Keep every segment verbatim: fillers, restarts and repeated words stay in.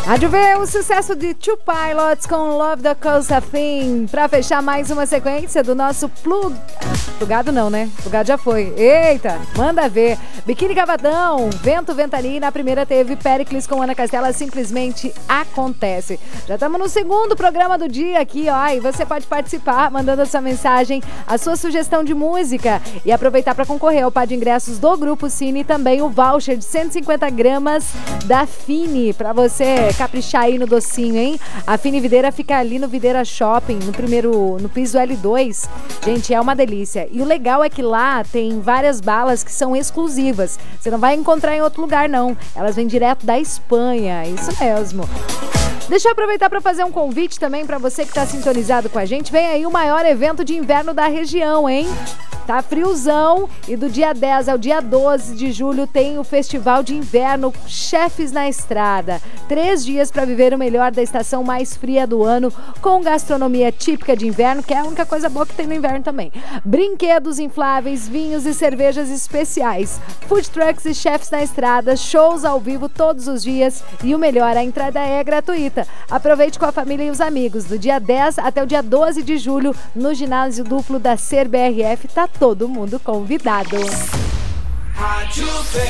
Rádio V, o sucesso de Two Pilots com Love the Cosa Thing. Pra fechar mais uma sequência do nosso plug... Plugado não, né? Plugado já foi. Eita, manda ver. Biquíni Cavadão, Vento Ventania. Na primeira teve Péricles com Ana Castela, Simplesmente Acontece. Já estamos no segundo programa do dia aqui, ó. E você pode participar mandando a sua mensagem, a sua sugestão de música e aproveitar para concorrer ao par de ingressos do Grupo Cine e também o voucher de cento e cinquenta gramas da Fini para você caprichar aí no docinho, hein? A Fini Videira fica ali no Videira Shopping, no primeiro, no piso L dois. Gente, é uma delícia. E o legal é que lá tem várias balas que são exclusivas. Você não vai encontrar em outro lugar, não. Elas vêm direto da Espanha, isso mesmo. Deixa eu aproveitar para fazer um convite também para você que está sintonizado com a gente. Vem aí o maior evento de inverno da região, hein? Tá friozão e do dia dez ao dia doze de julho tem o Festival de Inverno Chefes na Estrada. Três dias para viver o melhor da estação mais fria do ano, com gastronomia típica de inverno, que é a única coisa boa que tem no inverno também. Brinquedos infláveis, vinhos e cervejas especiais, food trucks e chefes na estrada, shows ao vivo todos os dias e o melhor, a entrada é gratuita. Aproveite com a família e os amigos, do dia dez até o dia doze de julho, no ginásio duplo da C E R B R F, tá todo mundo convidado. Rádio V.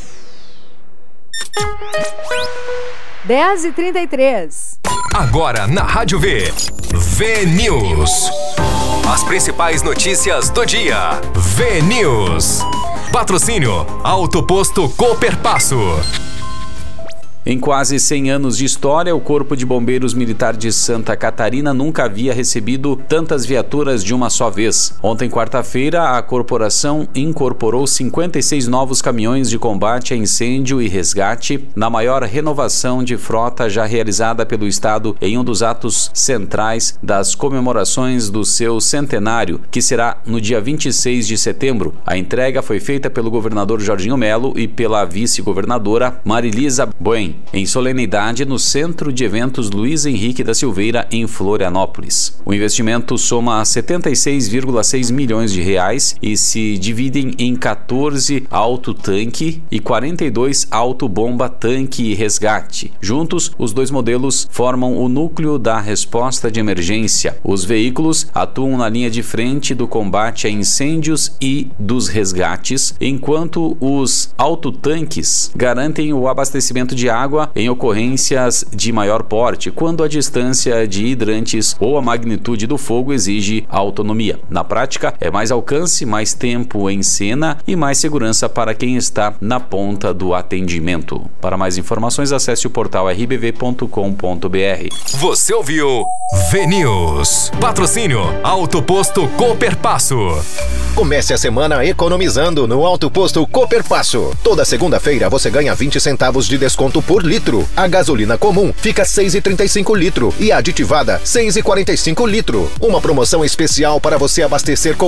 dez e trinta e três. Agora na Rádio V, V News. As principais notícias do dia. V News. Patrocínio Auto Posto Cooperpasso. Em quase cem anos de história, o Corpo de Bombeiros Militar de Santa Catarina nunca havia recebido tantas viaturas de uma só vez. Ontem, quarta-feira, a corporação incorporou cinquenta e seis novos caminhões de combate a incêndio e resgate, na maior renovação de frota já realizada pelo Estado em um dos atos centrais das comemorações do seu centenário, que será no dia vinte e seis de setembro. A entrega foi feita pelo governador Jorginho Melo e pela vice-governadora Marilisa Boen, em solenidade no Centro de Eventos Luiz Henrique da Silveira, em Florianópolis. O investimento soma setenta e seis vírgula seis milhões de reais e se dividem em quatorze auto-tanque e quarenta e dois auto-bomba tanque e resgate. Juntos, os dois modelos formam o núcleo da resposta de emergência. Os veículos atuam na linha de frente do combate a incêndios e dos resgates, enquanto os auto-tanques garantem o abastecimento de água em ocorrências de maior porte, quando a distância de hidrantes ou a magnitude do fogo exige autonomia. Na prática, é mais alcance, mais tempo em cena e mais segurança para quem está na ponta do atendimento. Para mais informações, acesse o portal r b v ponto com ponto b r. Você ouviu V News. Patrocínio Auto Posto Cooperpasso. Comece a semana economizando no Auto Posto Cooperpasso. Toda segunda-feira você ganha vinte centavos de desconto por litro. A gasolina comum fica seis reais e trinta e cinco litro e a aditivada seis reais e quarenta e cinco litro. Uma promoção especial para você abastecer com